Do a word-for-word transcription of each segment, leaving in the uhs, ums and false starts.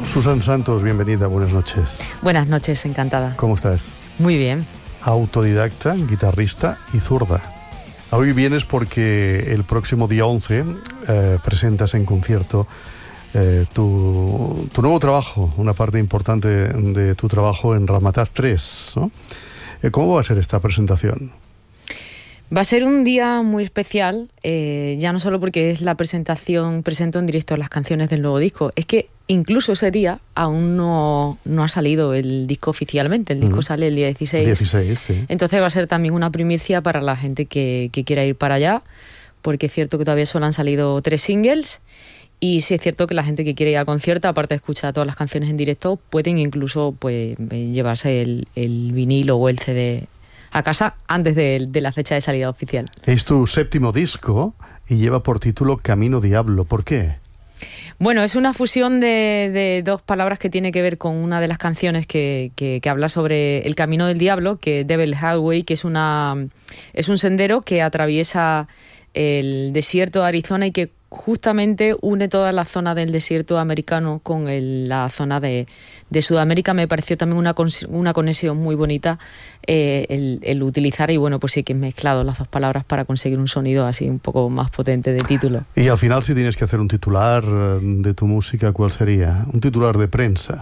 Susan Santos, bienvenida, buenas noches. Buenas noches, encantada. ¿Cómo estás? Muy bien. Autodidacta, guitarrista y zurda. Hoy vienes porque el próximo día once eh, presentas en concierto eh, tu, tu nuevo trabajo, una parte importante de tu trabajo en Ramataz tres, ¿no? Eh, ¿Cómo va a ser esta presentación? Va a ser un día muy especial, eh, ya no solo porque es la presentación, presento en directo las canciones del nuevo disco, es que incluso ese día aún no, no ha salido el disco oficialmente, el disco uh-huh. sale el día dieciséis. dieciséis, sí. Entonces va a ser también una primicia para la gente que, que quiera ir para allá, porque es cierto que todavía solo han salido tres singles, y sí es cierto que la gente que quiere ir al concierto, aparte de escuchar todas las canciones en directo, pueden incluso pues llevarse el, el vinilo o el C D a casa antes de, de la fecha de salida oficial. Es tu séptimo disco y lleva por título Camino Diablo. ¿Por qué? Bueno, es una fusión de, de dos palabras que tiene que ver con una de las canciones que, que, que habla sobre el camino del diablo, que es Devil Highway, que es, una, es un sendero que atraviesa el desierto de Arizona y que justamente une toda la zona del desierto americano con el, la zona de, de Sudamérica. Me pareció también una, una conexión muy bonita eh, el, el utilizar, y bueno, pues sí que he mezclado las dos palabras para conseguir un sonido así un poco más potente de título. Y al final, si tienes que hacer un titular de tu música, ¿cuál sería? Un titular de prensa.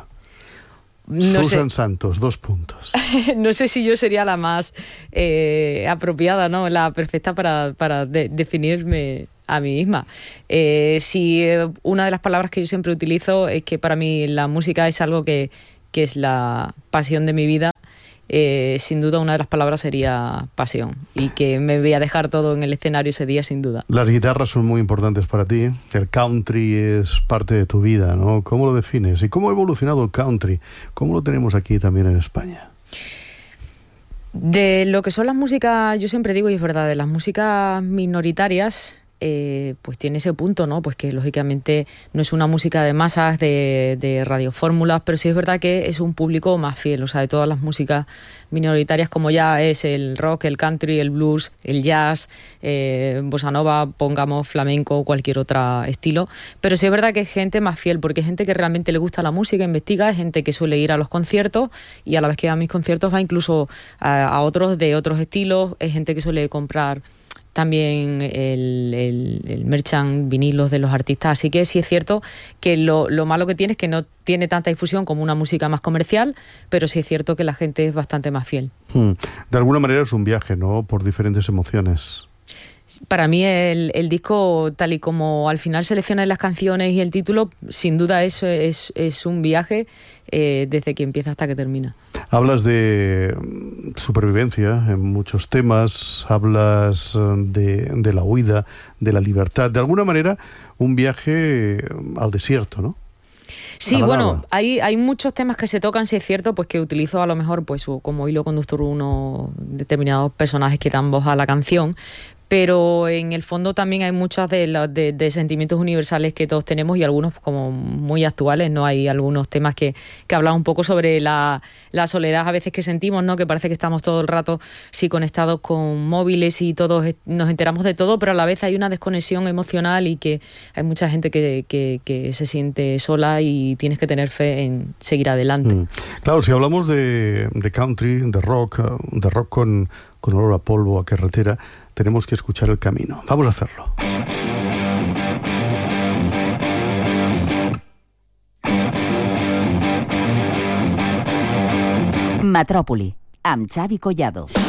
No Susan sé. Santos, dos puntos. No sé si yo sería la más eh, apropiada, ¿no? La perfecta para, para de, definirme a mí misma. Eh, si eh, una de las palabras que yo siempre utilizo es que para mí la música es algo que, que es la pasión de mi vida. Eh, sin duda una de las palabras sería pasión, y que me voy a dejar todo en el escenario ese día, sin duda. Las guitarras son muy importantes para ti, el country es parte de tu vida, ¿no? ¿Cómo lo defines? ¿Y cómo ha evolucionado el country? ¿Cómo lo tenemos aquí también en España? De lo que son las músicas, yo siempre digo, y es verdad, de las músicas minoritarias, Eh, pues tiene ese punto, ¿no? Pues que lógicamente no es una música de masas, de, de radiofórmulas, pero sí es verdad que es un público más fiel, o sea, de todas las músicas minoritarias, como ya es el rock, el country, el blues, el jazz, eh, bossa nova, pongamos flamenco, cualquier otro estilo, pero sí es verdad que es gente más fiel, porque es gente que realmente le gusta la música, investiga, es gente que suele ir a los conciertos, y a la vez que va a mis conciertos va incluso a, a otros de otros estilos, es gente que suele comprar también el, el, el merchant, vinilos de los artistas, así que sí es cierto que lo, lo malo que tiene es que no tiene tanta difusión como una música más comercial, pero sí es cierto que la gente es bastante más fiel. Hmm. De alguna manera es un viaje, ¿no? Por diferentes emociones. Para mí el, el disco, tal y como al final seleccionas las canciones y el título, sin duda eso es, es un viaje eh, desde que empieza hasta que termina. Hablas de supervivencia en muchos temas, hablas de, de la huida, de la libertad, de alguna manera un viaje al desierto, ¿no? Sí, bueno, hay, hay muchos temas que se tocan, si es cierto, pues que utilizo a lo mejor pues como hilo conductor unos determinados personajes que dan voz a la canción, pero en el fondo también hay muchos de, los, de, de sentimientos universales que todos tenemos, y algunos como muy actuales, ¿no? Hay algunos temas que, que hablan un poco sobre la, la soledad a veces que sentimos, ¿no? Que parece que estamos todo el rato sí conectados con móviles y todos nos enteramos de todo, pero a la vez hay una desconexión emocional, y que hay mucha gente que, que, que se siente sola, y tienes que tener fe en seguir adelante. Mm. Claro, si hablamos de, de country, de rock, de rock con, con olor a polvo, a carretera, tenemos que escuchar El Camino. Vamos a hacerlo. Metròpoli, amb Xavi Collado.